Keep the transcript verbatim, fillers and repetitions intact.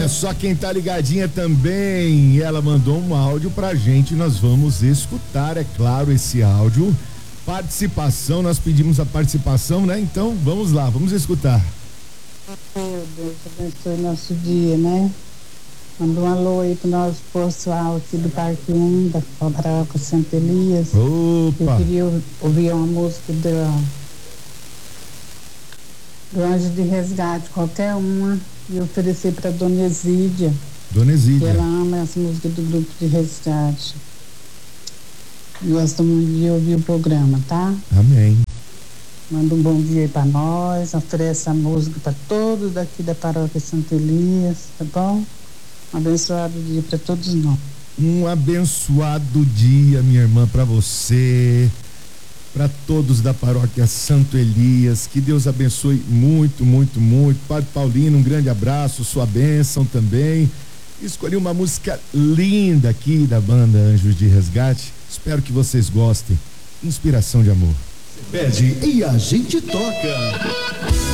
Olha só quem tá ligadinha também. Ela mandou um áudio pra gente. Nós vamos escutar, é claro, esse áudio. Participação, nós pedimos a participação, né? Então vamos lá, vamos escutar. Meu Deus, abençoe nosso dia, né? Manda um alô aí pro nosso pessoal aqui do Parque um, da Paróquia Santo Elias. Opa! Eu queria ouvir uma música do, do Anjo de Resgate, qualquer uma, e oferecer pra Dona Exídia. Dona Exídia. Ela ama as músicas do grupo de resgate. Gosto muito de ouvir o programa, tá? Amém. Manda um bom dia aí pra nós, oferece a música pra todos daqui da Paróquia Santo Elias, tá bom? Um abençoado dia pra todos nós. Um abençoado dia, minha irmã, pra você, pra todos da Paróquia Santo Elias. Que Deus abençoe muito, muito, muito. Padre Paulino, um grande abraço, sua bênção também. Escolhi uma música linda aqui da banda Anjos de Resgate. Espero que vocês gostem. Inspiração de amor. Pede e a gente toca.